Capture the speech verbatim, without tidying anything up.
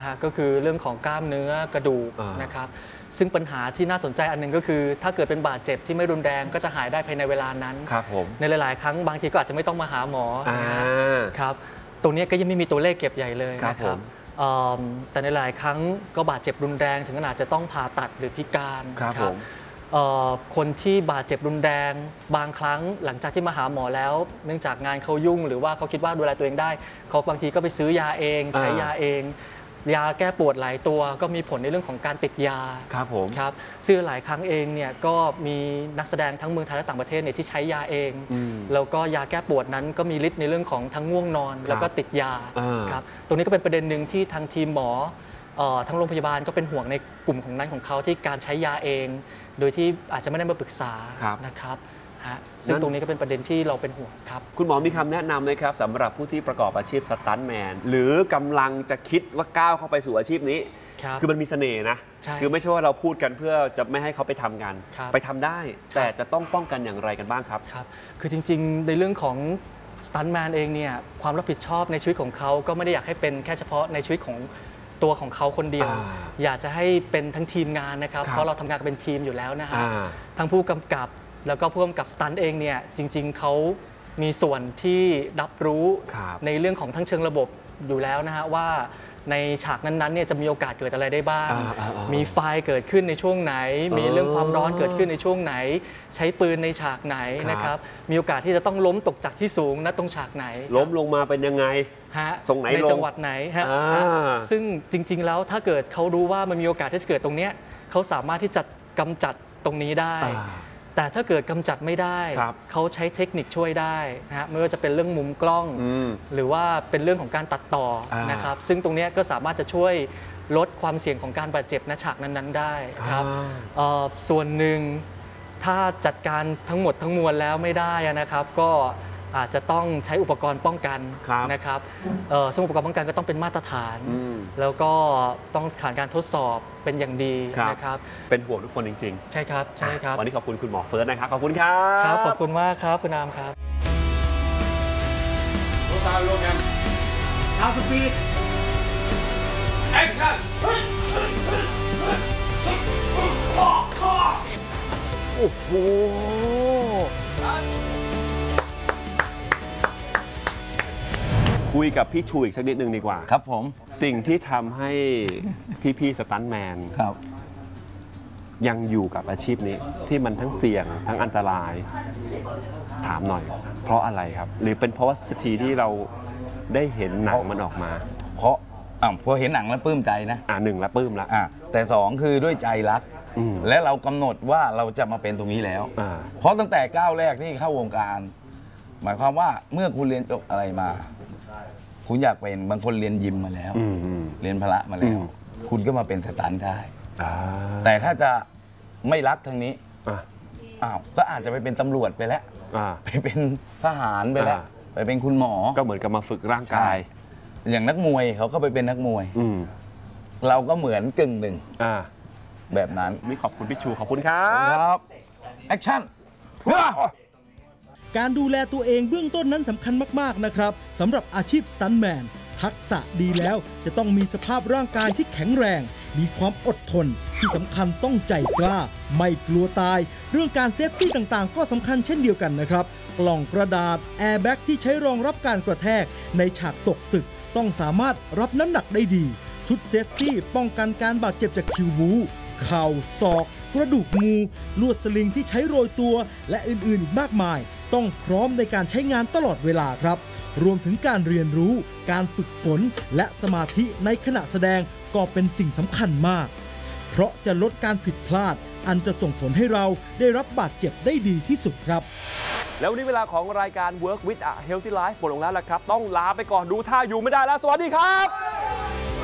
ก็คือเรื่องของกล้ามเนื้อกระดูกนะครับซึ่งปัญหาที่น่าสนใจอันหนึ่งก็คือถ้าเกิดเป็นบาดเจ็บที่ไม่รุนแรงก็จะหายได้ภายในเวลานั้นครับผมในหลายๆครั้งบางทีก็อาจจะไม่ต้องมาหาหมอนะครับตรงนี้ก็ยังไม่มีตัวเลขเก็บใหญ่เลยนะครับแต่ในหลายครั้งก็บาดเจ็บรุนแรงถึงขนาดจะต้องผ่าตัดหรือพิการครับคนที่บาดเจ็บรุนแรงบางครั้งหลังจากที่มาหาหมอแล้วเนื่องจากงานเขายุ่งหรือว่าเขาคิดว่าดูแลตัวเองได้เขาบางทีก็ไปซื้อยาเองใช้ยาเองยาแก้ปวดหลายตัวก็มีผลในเรื่องของการติดยาครับผมครับซึ่งหลายครั้งเองเนี่ยก็มีนักแสดงทั้งเมืองไทยและต่างประเทศเนี่ยที่ใช้ยาเองแล้วก็ยาแก้ปวดนั้นก็มีฤทธิ์ในเรื่องของทั้งง่วงนอนแล้วก็ติดยาครับตรงนี้ก็เป็นประเด็นหนึ่งที่ทางทีมหมอทั้งโรงพยาบาลก็เป็นห่วงในกลุ่มของนั้นของเขาที่การใช้ยาเองโดยที่อาจจะไม่ได้มาปรึกษานะครับซึ่งตรงนี้ก็เป็นประเด็นที่เราเป็นห่วงครับคุณหมอมีคำแนะนำไหมครับสำหรับผู้ที่ประกอบอาชีพสตันท์แมนหรือกำลังจะคิดว่าก้าวเข้าไปสู่อาชีพนี้คือมันมีเสน่ห์นะคือไม่ใช่ว่าเราพูดกันเพื่อจะไม่ให้เขาไปทำกันไปทำได้แต่จะต้องป้องกันอย่างไรกันบ้างครับครับคือจริงๆในเรื่องของสตันท์แมนเองเนี่ยความรับผิดชอบในชีวิตของเขาก็ไม่ได้อยากให้เป็นแค่เฉพาะในชีวิตของตัวของเขาคนเดียวอยากจะให้เป็นทั้งทีมงานนะครับเพราะเราทำงานกันเป็นทีมอยู่แล้วนะฮะทั้งผู้กำกับแล้วก็ผู้กำกับสตันท์เองเนี่ยจริงๆเขามีส่วนที่รับรู้ในเรื่องของทั้งเชิงระบบอยู่แล้วนะฮะว่าในฉากนั้นๆเนี่ยจะมีโอกาสเกิดอะไรได้บ้างมีไฟเกิดขึ้นในช่วงไหนมีเรื่องความร้อนเกิดขึ้นในช่วงไหนใช้ปืนในฉากไหนนะครับมีโอกาสที่จะต้องล้มตกจากที่สูงนะตรงฉากไหนล้มลงมาเป็นยังไงฮะส่งไหนในจังหวัดไหนฮะซึ่งจริงๆแล้วถ้าเกิดเขารู้ว่ามันมีโอกาสที่จะเกิดตรงนี้เขาสามารถที่จะกำจัดตรงนี้ได้แต่ถ้าเกิดกำจัดไม่ได้เขาใช้เทคนิคช่วยได้นะฮะไม่ว่าจะเป็นเรื่องมุมกล้องหรือว่าเป็นเรื่องของการตัดต่อนะครับซึ่งตรงนี้ก็สามารถจะช่วยลดความเสี่ยงของการบาดเจ็บณฉากนั้นๆได้ครับส่วนหนึ่งถ้าจัดการทั้งหมดทั้งมวลแล้วไม่ได้นะครับก็อาจจะต้องใช้อุปกรณ์ป้องกันนะครับซึ่งอุปกรณ์ป้องกันก็ต้องเป็นมาตรฐานแล้วก็ต้องผ่านการทดสอบเป็นอย่างดีนะครับเป็นห่วงทุกคนจริงๆใช่ครับใช่ครับวันนี้ขอบคุณคุณหมอเฟิร์สนะครับขอบคุณครับครับขอบคุณมากครับคุณอามครับโรซาโลแกนทาวสปีดแอคชั่นโอ้โหคุยกับพี่ชูอีกสักนิดนึงดีกว่าครับผมสิ่งที่ทำให้พี่ๆสตันท์แมนครับยังอยู่กับอาชีพนี้ที่มันทั้งเสี่ยงทั้งอันตรายถามหน่อยเพราะอะไรครับหรือเป็นเพราะว่าสักทีที่เราได้เห็นหนังมันออกมาเพราะอ่าพอเห็นหนังแล้วปลื้มใจนะอ่าหนึ่งแล้วปลื้มละอ่าแต่สองคือด้วยใจรักและเรากำหนดว่าเราจะมาเป็นตรงนี้แล้วเพราะตั้งแต่ก้าวแรกที่เข้าวงการหมายความว่าเมื่อคุณเรียนจบอะไรมาคุณอยากเป็นบางคนเรียนยิมมาแล้วเรียนพละมาแล้วคุณก็มาเป็นสตันท์ได้แต่ถ้าจะไม่รักทางนี้อ้าวก็อาจจะไปเป็นตำรวจไปแล้วไปเป็นทหารไปแล้วไปเป็นคุณหมอก็เหมือนกับมาฝึกร่างกายอย่างนักมวยเขาก็ไปเป็นนักมวยเราก็เหมือนกึ่งหนึ่งแบบนั้นนี่ขอบคุณพี่ชูขอบคุณครับแอคชั่นการดูแลตัวเองเบื้องต้นนั้นสำคัญมากๆนะครับสำหรับอาชีพสตันท์แมนทักษะดีแล้วจะต้องมีสภาพร่างกายที่แข็งแรงมีความอดทนที่สำคัญต้องใจกล้าไม่กลัวตายเรื่องการเซฟตี้ต่างๆก็สำคัญเช่นเดียวกันนะครับกล่องกระดาษแอร์แบ็กที่ใช้รองรับการกระแทกในฉากตกตึกต้องสามารถรับน้ำหนักได้ดีชุดเซฟตี้ป้องกันการบาดเจ็บจากคิวบูเข่าศอกกระดูกงูลวดสลิงที่ใช้โรยตัวและอื่นๆอีกมากมายต้องพร้อมในการใช้งานตลอดเวลาครับรวมถึงการเรียนรู้การฝึกฝนและสมาธิในขณะแสดงก็เป็นสิ่งสำคัญมากเพราะจะลดการผิดพลาดอันจะส่งผลให้เราได้รับบาดเจ็บได้ดีที่สุดครับแล้ววันนี้เวลาของรายการ Work with a Healthy Life หมดลงแล้วล่ะครับต้องลาไปก่อนดูท่าอยู่ไม่ได้แล้วสวัสดีครับ